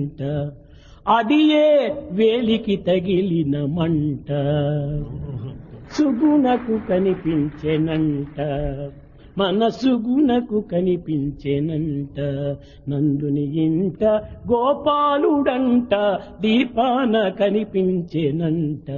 జంట, అది ఏ వేలికి తగిలిన మంట, సుగుణకు కనిపించెనంట, మనసుగుణకు కనిపించెనంట, నందుని ఇంట గోపాలుడంట, దీపాన కనిపించెనంట.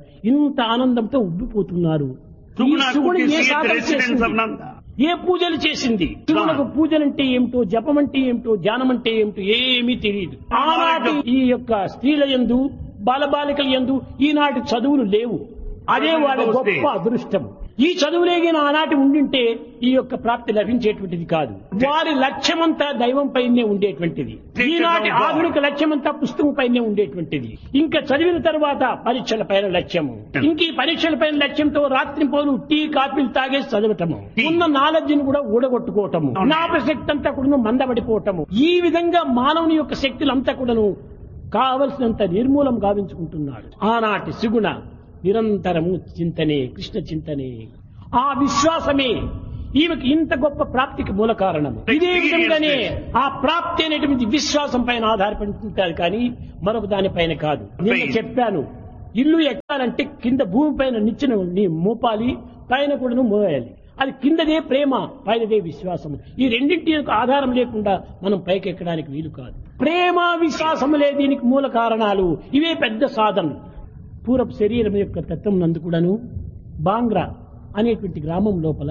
ఇంత ఆనందంతో ఉబ్బిపోతున్నారు. ఈ సుగుణ ఏ సాధన చేసింది? ఏ పూజలు చేసింది? శివులకు పూజలంటే ఏమిటో, జపం అంటే ఏమిటో, ధ్యానం అంటే ఏమిటో ఏమీ తెలియదు. ఆనాటి ఈ యొక్క స్త్రీల యందు, బాలబాలికల యందు ఈనాటి చదువులు లేవు. అదే వాళ్ళ గొప్ప అదృష్టం. ఈ చదువులేగిన ఆనాటి ఉండింటే ఈ యొక్క ప్రాప్తి లభించేటువంటిది కాదు. వారి లక్ష్యమంతా దైవం పైనే ఉండేటువంటిది. ఈనాటి ఆధునిక లక్ష్యమంతా పుస్తకం పైనే ఉండేటువంటిది. ఇంకా చదివిన తర్వాత పరీక్షల పైన లక్ష్యము, ఇంక ఈ పరీక్షల పైన లక్ష్యంతో రాత్రి పోలు టీ కాఫీలు తాగేసి చదవటము, ఉన్న నాలెడ్జ్ ని కూడా ఊడగొట్టుకోవటము, జ్ఞాపశక్తి అంతా కూడా మందబడిపోవటము. ఈ విధంగా మానవుని యొక్క శక్తులంతా కూడాను కావలసినంత నిర్మూలం గావించుకుంటున్నాడు. ఆనాటి సుగుణ నిరంతరము చింతనే, కృష్ణ చింతనే. ఆ విశ్వాసమే ఈమెకి ఇంత గొప్ప ప్రాప్తికి మూల కారణము. ఇదే విధంగానే ఆ ప్రాప్తి అనేటువంటి విశ్వాసం పైన ఆధారపడి ఉంటుంది కానీ మరొక దానిపైన కాదు. నేను చెప్పాను, ఇల్లు ఎక్కాలంటే కింద భూమి పైన నిచ్చెన మోపాలి, పైన కూడా మోయాలి. అది కిందదే ప్రేమ, పైనదే విశ్వాసం. ఈ రెండింటి యొక్క ఆధారం లేకుండా మనం పైకి ఎక్కడానికి వీలు కాదు. ప్రేమ విశ్వాసములే దీనికి మూల కారణాలు. ఇవే పెద్ద సాధన. పూర్వపు శరీరం యొక్క తత్వం నందు కూడాను బాంగ్రా అనేటువంటి గ్రామం లోపల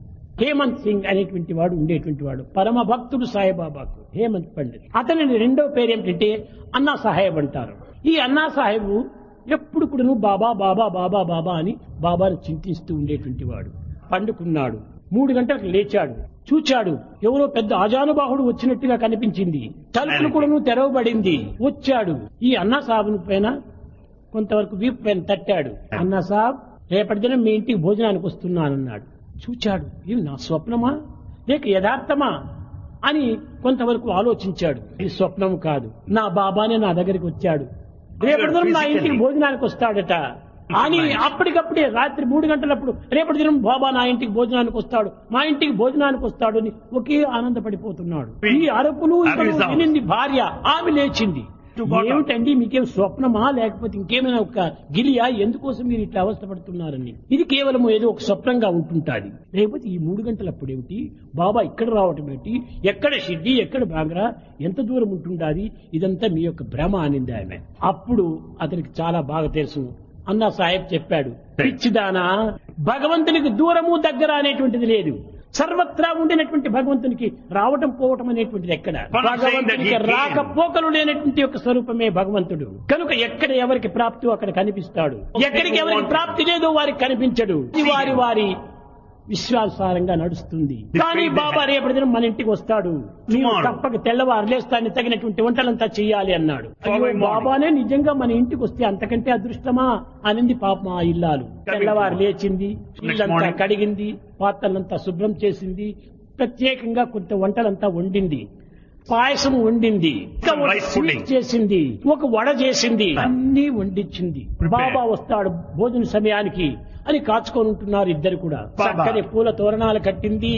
హేమంత్ సింగ్ అనేటువంటి వాడు ఉండేటువంటి వాడు. పరమ భక్తుడు సాయిబాబాకు హేమంత్ పండిత్. అతని రెండో పేరు ఏమిటంటే అన్నా సాహెబ్ అంటారు. ఈ అన్నా సాహెబ్ ఎప్పుడు కూడాను బాబా బాబా బాబా బాబా అని బాబాను చింతిస్తూ ఉండేటువంటి వాడు. పండుకున్నాడు. 3 గంటలకు లేచాడు. చూచాడు, ఎవరో పెద్ద ఆజానుబాహుడు వచ్చినట్టుగా కనిపించింది. తలుపులు కూడాను తెరవబడింది. వచ్చాడు. ఈ అన్నా సాహెబ్ పైన కొంతవరకు వీపు పైన తట్టాడు. అన్నా సాబ్, రేపటి దినం మీ ఇంటికి భోజనానికి వస్తున్నానన్నాడు. చూచాడు, ఇది నా స్వప్నమా లేక యథార్థమా అని కొంతవరకు ఆలోచించాడు. ఇది స్వప్నం కాదు, నా బాబానే నా దగ్గరికి వచ్చాడు, రేపటి దినం నా ఇంటికి భోజనానికి వస్తాడట అని అప్పటికప్పుడే రాత్రి 3 గంటలప్పుడు రేపటి దినం బాబా నా ఇంటికి భోజనానికి వస్తాడు, మా ఇంటికి భోజనానికి వస్తాడు అని ఒకే ఆనందపడిపోతున్నాడు. ఈ అరుపులు వినింది భార్య. ఆమె లేచింది. ఏమిటండి, మీకేం స్వప్నమా లేకపోతే ఇంకేమైనా ఒక గిలియా, ఎందుకోసం మీరు ఇట్లా అవస్థపడుతున్నారని. ఇది కేవలం ఏదో ఒక స్వప్నంగా ఉంటుంటాది. లేకపోతే ఈ 3 గంటలప్పుడేమిటి, బాబా ఇక్కడ రావటం ఏమిటి, ఎక్కడ షిడ్డి ఎక్కడ బాంగ్రా, ఎంత దూరం ఉంటుండాది, ఇదంతా మీ యొక్క భ్రమ అనింది ఆమె. అప్పుడు అతనికి చాలా బాగా తెలుసు. అన్నా సాహెబ్ చెప్పాడు, పిచ్చిదానా, భగవంతునికి దూరము దగ్గర అనేటువంటిది లేదు. సర్వత్రా ఉండినటువంటి భగవంతునికి రావటం పోవటం అనేటువంటిది ఎక్కడ? భగవంతునికి రాకపోకలు లేనటువంటి యొక్క స్వరూపమే భగవంతుడు. కనుక ఎక్కడ ఎవరికి ప్రాప్తి అక్కడ కనిపిస్తాడు, ఎక్కడికి ఎవరికి ప్రాప్తి లేదో వారికి కనిపించడు. వారి వారి విశ్వాసారంగా నడుస్తుంది. కానీ బాబా రేపటి దినం మన ఇంటికి వస్తాడు, నీవు తప్పక తెల్లవారు లేస్తాన్ని తగినటువంటి వంటలంతా చెయ్యాలి అన్నాడు. బాబానే నిజంగా మన ఇంటికి వస్తే అంతకంటే అదృష్టమా అనింది పాపం ఆ ఇల్లాలు. తెల్లవారు లేచింది, ఇల్లంతా కడిగింది, పాత్రలంతా శుభ్రం చేసింది, ప్రత్యేకంగా కొంత వంటలంతా వండింది, పాయసం వండింది, స్వీట్ చేసింది, ఒక వడ చేసింది, అన్ని వండించింది. బాబా వస్తాడు భోజన సమయానికి అని కాచుకొని ఉంటున్నారు ఇద్దరు కూడా. చక్కని పూల తోరణాలు కట్టింది,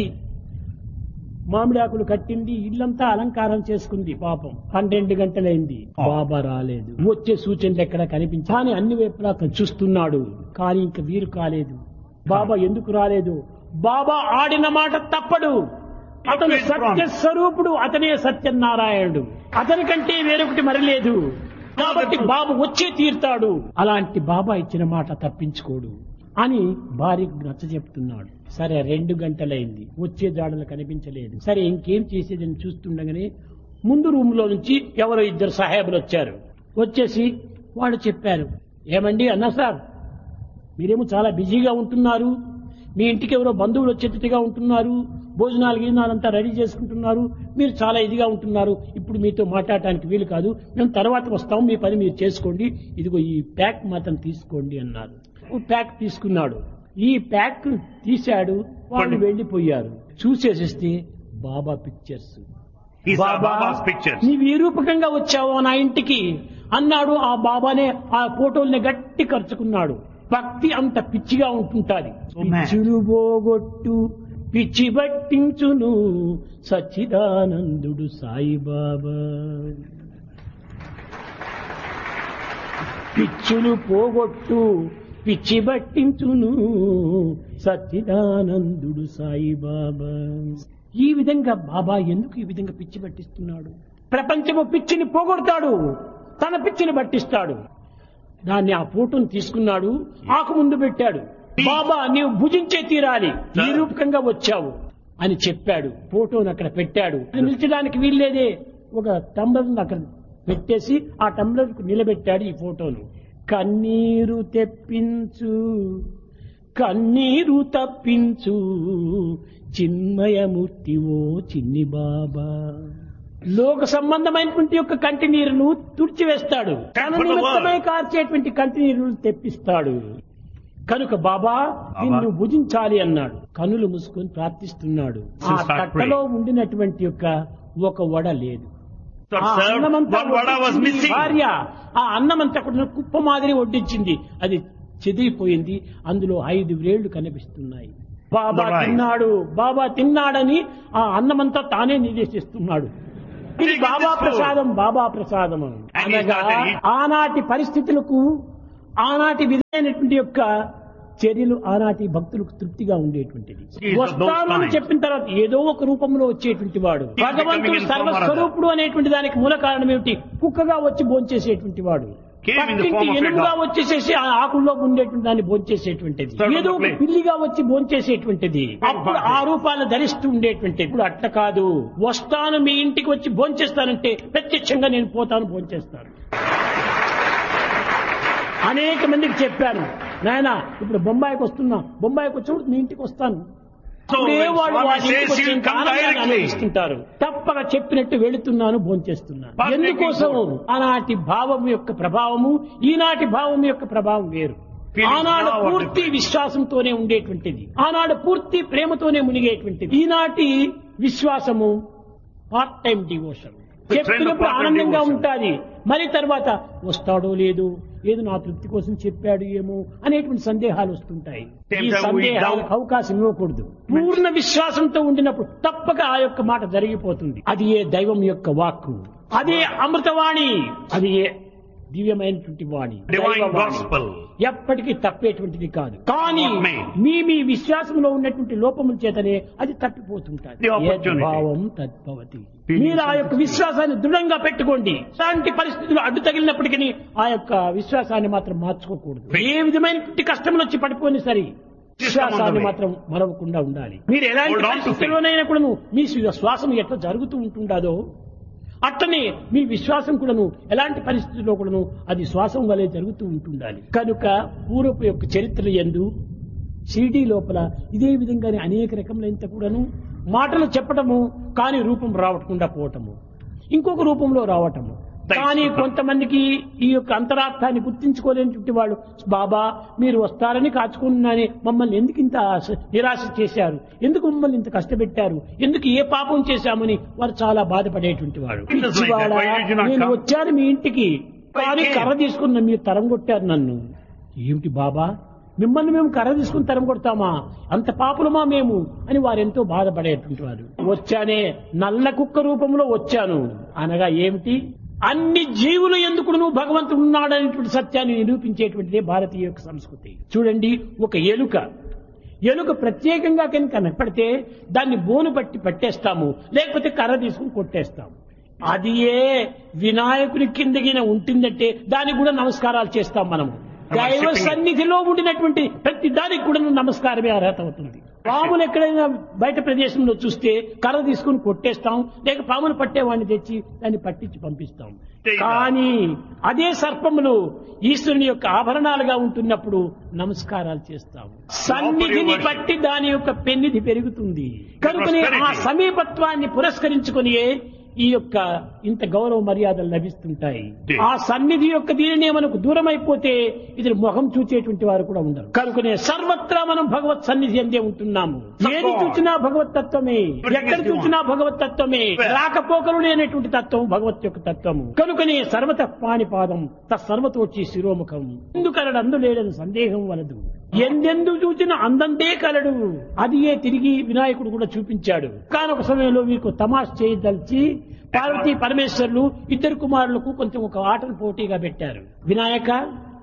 మామిడాకులు కట్టింది, ఇల్లంతా అలంకారం చేసుకుంది. పాపం 12 గంటలైంది, బాబా రాలేదు. వచ్చే సూచనలు ఎక్కడ కనిపించి కానీ అన్ని వైపులా చూస్తున్నాడు. కానీ ఇంక వీరు కాలేదు. బాబా ఎందుకు రాలేదు? బాబా ఆడిన మాట తప్పడు. అతను సత్య స్వరూపుడు, అతనే సత్యనారాయణుడు, అతనికంటే వేరొకటి మరలేదు. కాబట్టి బాబు వచ్చే తీరుతాడు. అలాంటి బాబా ఇచ్చిన మాట తప్పించుకోడు అని భార్యకు నచ్చ చెప్తున్నాడు. సరే 2 గంటలైంది, వచ్చే జాడలు కనిపించలేదు. సరే ఇంకేం చేసేదని చూస్తుండగానే ముందు రూమ్ లో నుంచి ఎవరో 2 సాహెబులు వచ్చారు. వచ్చేసి వాళ్ళు చెప్పారు, ఏమండి అన్నా సార్, మీరేమో చాలా బిజీగా ఉంటున్నారు, మీ ఇంటికి ఎవరో బంధువులు వచ్చేట్టుగా ఉంటున్నారు, భోజనాలు గిజనాలంతా రెడీ చేసుకుంటున్నారు, మీరు చాలా ఇదిగా ఉంటున్నారు, ఇప్పుడు మీతో మాట్లాడటానికి వీలు కాదు, మేము తర్వాత వస్తాం, మీ పని మీరు చేసుకోండి, ఇదిగో ఈ ప్యాక్ మాత్రం తీసుకోండి అన్నారు. ప్యాక్ తీసుకున్నాడు. ఈ ప్యాక్ తీశాడు. వాళ్ళు వెళ్లిపోయారు. చూసేసిస్తే బాబా పిక్చర్స్. బాబా నీవు ఈ రూపకంగా వచ్చావు నా ఇంటికి అన్నాడు. ఆ బాబానే ఆ ఫోటోల్ని గట్టి ఖర్చుకున్నాడు. భక్తి అంత పిచ్చిగా ఉంటుంటాది. పిచ్చులు పోగొట్టు పిచ్చి పట్టించును సచ్చిదానందుడు సాయిబాబా. పిచ్చులు పోగొట్టు పిచ్చి బట్టించును సచ్చిదానందుడు సాయిబాబా. ఈ విధంగా బాబా ఎందుకు ఈ విధంగా పిచ్చి పట్టిస్తున్నాడు? ప్రపంచము పిచ్చిని పోగొడతాడు, తన పిచ్చిని పట్టిస్తాడు. దాన్ని ఆ ఫోటోను తీసుకున్నాడు, ఆకు ముందు పెట్టాడు. బాబా నీవు భుజించే తీరాలి, ఈ రూపకంగా వచ్చావు అని చెప్పాడు. ఫోటోను అక్కడ పెట్టాడు. నిల్చడానికి వీల్లేదే, ఒక టంబ్లర్ అక్కడ పెట్టేసి ఆ టంబ్లర్ కు నిలబెట్టాడు ఈ ఫోటోను. కన్నీరు తెప్పించు కన్నీరు తప్పించు చిన్మయమూర్తి ఓ చిన్ని బాబా. లోక సంబంధమైనటువంటి యొక్క కంటి నీరును తుడిచివేస్తాడు, తన నిమిత్తమై కార్చేటువంటి కంటి నీరును తెప్పిస్తాడు. కనుక బాబా నిన్ను భుజించాలి అన్నాడు. కన్నులు మూసుకొని ప్రార్థిస్తున్నాడు. ఆ తట్టలో ఉండినటువంటి యొక్క ఒక వడ లేదు. ఆ అన్నమంతా భార్య ఆ అన్నమంతా కూడా కుప్ప మాదిరి వడ్డించింది. అది చెదిరిపోయింది. అందులో 5 వ్రేళ్లు కనిపిస్తున్నాయి. బాబా తిన్నాడు, బాబా తిన్నాడని ఆ అన్నమంతా తానే నివేశిస్తున్నాడు. ఇది బాబా ప్రసాదం, బాబా ప్రసాదం అనగా ఆనాటి పరిస్థితులకు, ఆనాటి విధమైనటువంటి యొక్క చర్యలు ఆనాటి భక్తులకు తృప్తిగా ఉండేటువంటిది. వస్తానని చెప్పిన తర్వాత ఏదో ఒక రూపంలో వచ్చేటువంటి వాడు. భగవంతుడు సర్వస్వరూపుడు అనేటువంటి దానికి మూల కారణం ఏమిటి? కుక్కగా వచ్చి భోంచేసేటువంటి వాడు, పక్కింటి ఎనుముగా వచ్చేసేసి ఆ ఆకుల్లో ఉండేటువంటి దాన్ని భోంచేసేటువంటిది, ఏదో ఒక పిల్లిగా వచ్చి భోంచేసేటువంటిది. అప్పుడు ఆ రూపాలను ధరిస్తూ ఉండేటువంటిది. ఇప్పుడు అట్లా కాదు. వస్తాను మీ ఇంటికి వచ్చి భోంచేస్తానంటే ప్రత్యక్షంగా నేను పోతాను, భోంచేస్తాను. అనేక మందికి చెప్పాను, నాయన ఇప్పుడు బొంబాయికి వస్తున్నా, బొంబాయికి వచ్చినప్పుడు మీ ఇంటికి వస్తాను. అనుభవిస్తుంటారు. తప్పక చెప్పినట్టు వెళుతున్నాను, భోంచేస్తున్నాను. ఎందుకోసం? ఆనాటి భావం యొక్క ప్రభావము, ఈనాటి భావం యొక్క ప్రభావం వేరు. ఆనాడు పూర్తి విశ్వాసంతోనే ఉండేటువంటిది, ఆనాడు పూర్తి ప్రేమతోనే మునిగేటువంటిది. ఈనాటి విశ్వాసము పార్ట్ టైం డివోషన్. చెప్పినప్పుడు ఆనందంగా ఉంటాది, మరి తర్వాత వస్తాడో లేదు, ఏదో నా తృప్తి కోసం చెప్పాడు ఏమో అనేటువంటి సందేహాలు వస్తుంటాయి. ఈ సందేహాలకు అవకాశం ఇవ్వకూడదు. పూర్ణ విశ్వాసంతో ఉండినప్పుడు తప్పక ఆ యొక్క మాట జరిగిపోతుంది. అది ఏ దైవం యొక్క వాక్కు, అదే అమృతవాణి, అది ఏ దివ్యమైనటువంటి వాణి, ఎప్పటికీ తప్పేటువంటిది కాదు. కానీ మీ విశ్వాసంలో ఉన్నటువంటి లోపముల చేతనే అది తప్పిపోతుంటాది. భావం తద్భవతి. మీరు ఆ యొక్క విశ్వాసాన్ని దృఢంగా పెట్టుకోండి. అలాంటి పరిస్థితులు అడ్డు తగిలినప్పటికీ ఆ యొక్క విశ్వాసాన్ని మాత్రం మార్చుకోకూడదు. ఏ విధమైనటువంటి కష్టములు వచ్చి పడిపోయినా సరే విశ్వాసాన్ని మాత్రం మరవకుండా ఉండాలి. మీరు ఎలాంటి పరిస్థితుల్లోనైనా కూడా మీ శ్వాసం ఎట్లా జరుగుతూ ఉంటుండదో అట్లనే మీ విశ్వాసం కూడాను ఎలాంటి పరిస్థితుల్లో కూడాను అది శ్వాసం వలె జరుగుతూ ఉంటుండాలి. కనుక పూర్వపు యొక్క చరిత్రలు యందు షిరిడీ లోపల ఇదే విధంగానే అనేక రకములైన కూడాను మాటలు చెప్పటము, కానీ రూపం రావకుండా పోవటము, ఇంకొక రూపంలో రావటము. కానీ కొంతమందికి ఈ యొక్క అంతరార్థాన్ని గుర్తించుకోలేనటువంటి వాళ్ళు, బాబా మీరు వస్తారని కాచుకున్నానే మమ్మల్ని ఎందుకు ఇంత నిరాశ చేశారు, ఎందుకు మమ్మల్ని ఇంత కష్టపెట్టారు, ఎందుకు ఏ పాపం చేశామని వారు చాలా బాధపడేటువంటి వాడు. నేను వచ్చాను మీ ఇంటికి, కానీ కర్ర తీసుకున్న మీరు తరం కొట్టారు నన్ను. ఏమిటి బాబా, మిమ్మల్ని మేము కర్ర తీసుకుని తరం కొడతామా, అంత పాపులమా మేము అని వారు ఎంతో బాధపడేటువంటి వారు. వచ్చానే నల్ల కుక్క రూపంలో వచ్చాను అనగా ఏమిటి? అన్ని జీవులు ఎందుకు నువ్వు భగవంతుడు ఉన్నాడనేటువంటి సత్యాన్ని నిరూపించేటువంటిదే భారతీయ యొక్క సంస్కృతి. చూడండి, ఒక ఎలుక ప్రత్యేకంగా కనుక కనపడితే దాన్ని బోను పట్టి పట్టేస్తాము, లేకపోతే కర్ర తీసుకుని కొట్టేస్తాము. అది ఏ వినాయకుని కిందగిన ఉంటుందంటే దానికి కూడా నమస్కారాలు చేస్తాం మనము. దైవ సన్నిధిలో ఉండినటువంటి ప్రతి దానికి కూడా నమస్కారమే అర్హత అవుతుంది. పాములు ఎక్కడైనా బయట ప్రదేశంలో చూస్తే కర్ర తీసుకుని కొట్టేస్తాం, లేక పామును పట్టేవాడిని తెచ్చి దాన్ని పట్టించి పంపిస్తాం. కానీ అదే సర్పములు ఈశ్వరుని యొక్క ఆభరణాలుగా ఉంటున్నప్పుడు నమస్కారాలు చేస్తాము. సన్నిధిని బట్టి దాని యొక్క పెన్నిధి పెరుగుతుంది. కనుకనే ఆ సమీపత్వాన్ని పురస్కరించుకుని ఈ యొక్క ఇంత గౌరవ మర్యాదలు లభిస్తుంటాయి. ఆ సన్నిధి యొక్క దీనినే మనకు దూరం అయిపోతే ఇది ముఖం చూచేటువంటి వారు కూడా ఉండరు. కనుకనే సర్వత్రా మనం భగవత్ సన్నిధి అందే ఉంటున్నాము. ఏది చూచినా భగవత్ తత్వమే, ఎక్కడ చూచినా భగవత్ తత్వమే, రాకపోకలు లేనటువంటి తత్వం భగవత్ యొక్క తత్వము. కనుకనే సర్వత పాణిపాదం తత్సర్వతోచి శిరోముఖం, ఎందుకలడు అందులేడని సందేహం వలదు, ఎందెందు చూచిన అందంతే కలడు. అది తిరిగి వినాయకుడు కూడా చూపించాడు. కానొక సమయంలో మీకు తమాష్ చేయదలిచి పార్వతీ పరమేశ్వరులు ఇద్దరు కుమారులకు కొంచెం ఒక ఆటను పోటీగా పెట్టారు. వినాయక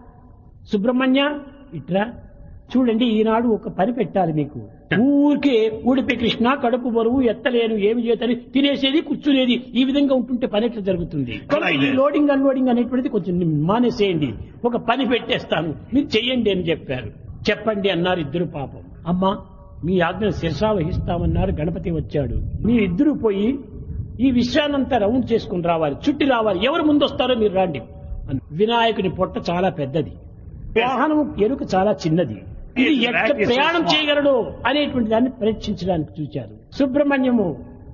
సుబ్రహ్మణ్య ఇట్రా చూడండి, ఈనాడు ఒక పని పెట్టాలి మీకు. ఊరికే ఊడిపే కృష్ణ కడుపు బరువు ఎత్తలేను ఏమి చేతని తినేసేది కూర్చునేది ఈ విధంగా ఉంటుంటే పని ఎట్లా జరుగుతుంది? కనుక ఈ లోడింగ్ అన్లోడింగ్ అనేటువంటిది కొంచెం మానేసేయండి, ఒక పని పెట్టేస్తాను మీరు చెయ్యండి అని చెప్పారు. చెప్పండి అన్నారు ఇద్దరు. పాపం అమ్మా మీ ఆజ్ఞ శిరసావహిస్తామన్నారు. గణపతి వచ్చాడు. మీ ఇద్దరు పోయి ఈ విషయాన్నంతా రౌండ్ చేసుకుని రావాలి, చుట్టి రావాలి, ఎవరు ముందు వస్తారో మీరు రాండి. వినాయకుని పొట్ట చాలా పెద్దది, వాహనం ఎరుక చాలా చిన్నది, ఇది ఎట్లా ప్రయాణం చేయగలడు అనేటువంటి దాన్ని పరీక్షించడానికి చూచారు. సుబ్రహ్మణ్యము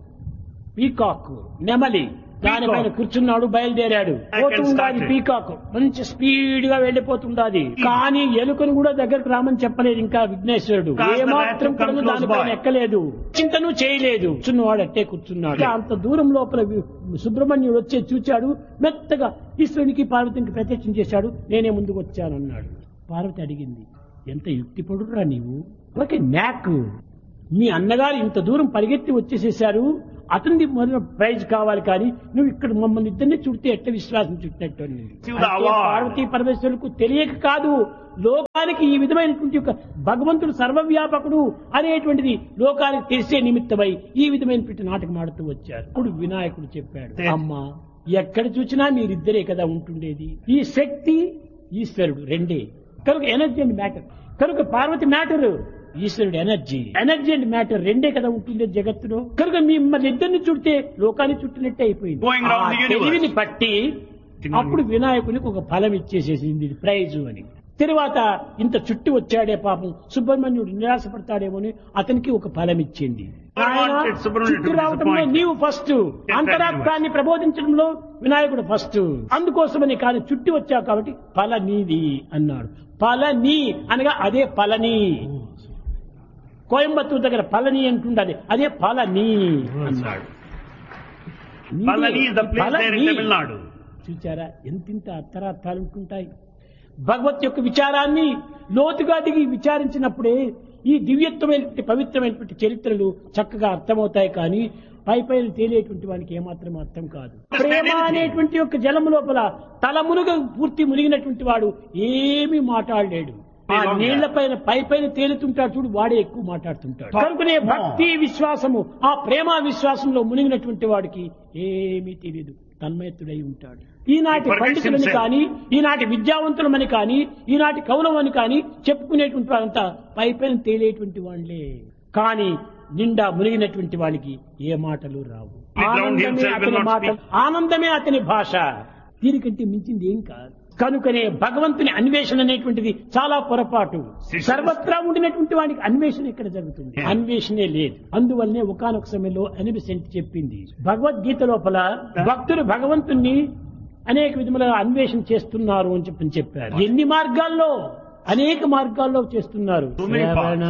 పీకాక్ నెమలి దానిపైన కూర్చున్నాడు, బయలుదేరాడు. పోతుండాది పీకాక్ మంచి స్పీడ్ గా వెళ్లిపోతుండాది. కానీ ఎలుకను కూడా దగ్గరకు రామని చెప్పలేదు ఇంకా విఘ్నేశ్వరుడు. ఏమాత్రం కూడా దానిపైన ఎక్కలేదు, చింతను చేయలేదు. కూర్చున్నవాడు అట్టే కూర్చున్నాడు. అంత దూరం లోపల సుబ్రహ్మణ్యుడు వచ్చే చూచాడు. మెత్తగా ఈశ్వరునికి పార్వతికి ప్రత్యక్షం చేశాడు. నేనే ముందుకు వచ్చానన్నాడు. పార్వతి అడిగింది, ఎంత యుక్తిపడురా నీవు? ఓకే న్యాక్, మీ అన్నగారు ఇంత దూరం పరిగెత్తి వచ్చేసేశారు, అతనిది మొదలు ప్రైజ్ కావాలి, కానీ నువ్వు ఇక్కడ మమ్మల్ని ఇద్దరిని చుడితే ఎట్ట విశ్వాసం చుట్టినట్టు. పార్వతీ పరమేశ్వరులకు తెలియక కాదు, లోకానికి ఈ విధమైనటువంటి ఒక భగవంతుడు సర్వవ్యాపకుడు అనేటువంటిది లోకానికి తెలిసే నిమిత్తమై ఈ విధమైనటువంటి నాటకం ఆడుతూ వచ్చారు. అప్పుడు వినాయకుడు చెప్పాడు, అమ్మా ఎక్కడ చూసినా మీరిద్దరే కదా ఉంటుండేది. ఈ శక్తి ఈశ్వరుడు రెండే కనుక ఎనర్జీ అండ్ మ్యాటర్. కనుక పార్వతి మ్యాటర్, ఈశ్వరుడు ఎనర్జీ. ఎనర్జీ అండ్ మ్యాటర్ రెండే కదా ఉంటుంది జగత్తులో. కనుక మిమ్మల్ని ఇద్దరిని చుడితే లోకాన్ని చుట్టినట్టే అయిపోయింది. తెలివిని బట్టి అప్పుడు వినాయకునికి ఒక ఫలం ఇచ్చేసేసింది ప్రైజు అని. తర్వాత ఇంత చుట్టి వచ్చాడే పాపం సుబ్రహ్మణ్యుడు నిరాశపడతాడేమో అని అతనికి ఒక ఫలం ఇచ్చింది. చుట్టూ రావటంలో నీవు ఫస్ట్, అంతరాత్మాన్ని ప్రబోధించడంలో వినాయకుడు ఫస్ట్. అందుకోసమని కానీ చుట్టి వచ్చావు కాబట్టి ఫల నీది అన్నాడు. ఫలని అనగా అదే ఫలని. కోయంబత్తూరు దగ్గర ఫలని అంటుండది, అదే ఫలని అన్నాడు. చూచారా ఎంతింత అర్థార్థాలు ఉంటుంటాయి. భగవత్ యొక్క విచారాన్ని లోతుగా దిగి విచారించినప్పుడే ఈ దివ్యత్వమైనటువంటి పవిత్రమైనటువంటి చరిత్రలు చక్కగా అర్థమవుతాయి. కానీ పై పైన తేలేటువంటి వానికి ఏమాత్రం అర్థం కాదు. ప్రేమ అనేటువంటి యొక్క జలము లోపల తల పూర్తి మునిగినటువంటి వాడు ఏమీ మాట్లాడలేడు. ఆ నీళ్ల పైన పై పైన తేలుతుంటాడు చూడు, వాడే ఎక్కువ మాట్లాడుతుంటాడు. కనుకనే భక్తి విశ్వాసము, ఆ ప్రేమ విశ్వాసంలో మునిగినటువంటి వాడికి ఏమీ తెలియదు, తన్మయత్తుడై ఉంటాడు. ఈనాటి పండితులని కానీ, ఈనాటి విద్యావంతులమని కానీ, ఈనాటి కవులమని కానీ చెప్పుకునేటువంటి వారంతా పై పైన తేలేటువంటి వాళ్ళే. కానీ నిండా మునిగినటువంటి వాడికి ఏ మాటలు రావు. ఆనందమే అతని మాట, ఆనందమే అతని భాష. దీనికంటే మించింది ఏం కాదు. కనుకనే భగవంతుని అన్వేషణ అనేటువంటిది చాలా పొరపాటు. సర్వత్రా ఉండినటువంటి వాడికి అన్వేషణ ఎక్కడ జరుగుతుంది? అన్వేషణే లేదు. అందువల్లనే ఒకానొక సమయంలో ఎనిబిసెంట్ చెప్పింది భగవద్గీత లోపల, భక్తులు భగవంతుణ్ణి అనేక విధములుగా అన్వేషణ చేస్తున్నారు అని చెప్పారు. ఎన్ని మార్గాల్లో? అనేక మార్గాల్లో చేస్తున్నారు.